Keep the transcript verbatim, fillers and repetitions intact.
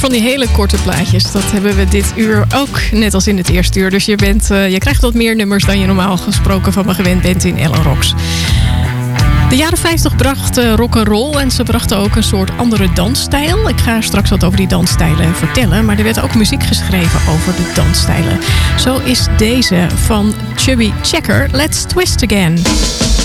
Van die hele korte plaatjes, dat hebben we dit uur ook net als in het eerste uur. Dus je, bent, uh, je krijgt wat meer nummers dan je normaal gesproken van me gewend bent in Ellen Rocks. De jaren vijftig bracht uh, rock'n'roll en ze brachten ook een soort andere dansstijl. Ik ga straks wat over die dansstijlen vertellen, maar er werd ook muziek geschreven over de dansstijlen. Zo is deze van Chubby Checker, Let's Twist Again.